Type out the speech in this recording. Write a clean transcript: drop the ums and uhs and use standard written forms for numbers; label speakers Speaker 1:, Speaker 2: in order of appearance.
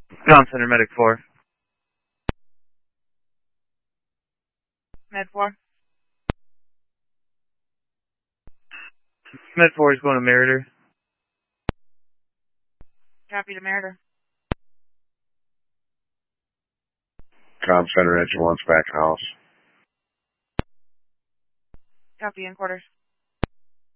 Speaker 1: Ground Center, Medic 4.
Speaker 2: Med 4.
Speaker 1: Med 4 is going to Meritor.
Speaker 2: Copy to Meritor.
Speaker 3: Comm Center, Engine 1's back in house.
Speaker 2: Copy in quarters.